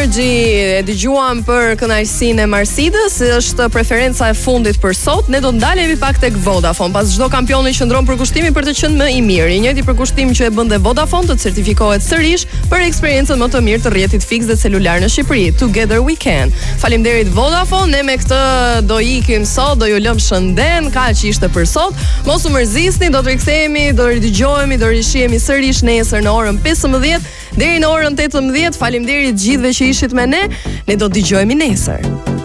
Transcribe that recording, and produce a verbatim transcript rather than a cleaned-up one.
Gjergji, e dëgjuam për kënaqësinë e Marsides, është preferenca e fundit për sot. Ne do të ndalemi pak tek Vodafone, pas çdo kampioni qëndron për kushtimin për të qenë më i mirë. I njëjti përkushtim që e bën dhe Vodafone të certifikohet sërish për eksperiencën më të mirë të rrjetit fiks dhe celular në Shqipëri. Together we can. Faleminderit Vodafone, ne me këtë do ikim sot, do ju lëm shënden, kaq ishte për sot. Mos u mërzisni, do të rikthehemi, do ridëgjohemi, do rishihemi sërish nesër në orën pesëmbëdhjetë deri në orën tetëmbëdhjetë. Faleminderit gjithëve që ishit me ne. Ne do të dëgjohemi nesër.